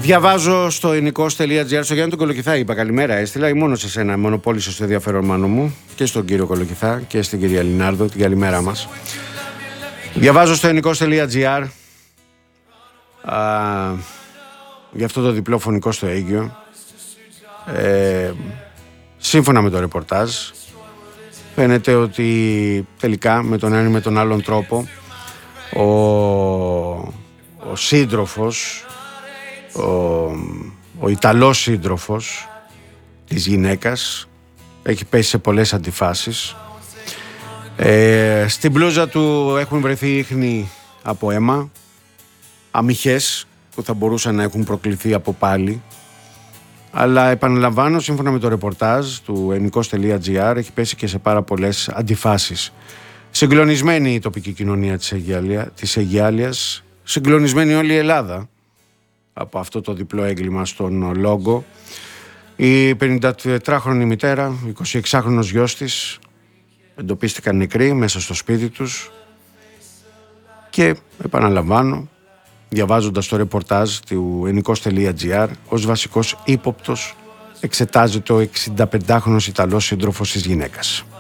Διαβάζω στο ενικός.gr, στο Γιάννη τον Κολοκυθά είπα καλημέρα, έστειλα ή μόνο σε σένα, μονοπόλησε στο ενδιαφέρον μάνο μου, και στον κύριο Κολοκυθά και στην κυρία Λινάρδο, την καλημέρα μας. Διαβάζω στο ενικός.gr για αυτό το διπλό φωνικό στο Αίγυο. Σύμφωνα με το ρεπορτάζ, φαίνεται ότι τελικά με τον ένα ή με τον άλλον τρόπο ο σύντροφος, ο Ιταλός σύντροφος της γυναίκας έχει πέσει σε πολλές αντιφάσεις. Στην μπλούζα του έχουν βρεθεί ίχνη από αίμα, αμυχές που θα μπορούσαν να έχουν προκληθεί από πάλι, αλλά επαναλαμβάνω, σύμφωνα με το ρεπορτάζ του ενικός.gr, έχει πέσει και σε πάρα πολλές αντιφάσεις. Συγκλονισμένη η τοπική κοινωνία της Αιγιάλειας, συγκλονισμένη όλη η Ελλάδα από αυτό το διπλό έγκλημα στον Λόγκο. Η 54χρονη μητέρα, 26χρονος γιος της εντοπίστηκαν νεκροί μέσα στο σπίτι τους και επαναλαμβάνω, διαβάζοντας το ρεπορτάζ του ενικός.gr, ως βασικός ύποπτος εξετάζεται ο 65χρονος Ιταλός σύντροφος της γυναίκας.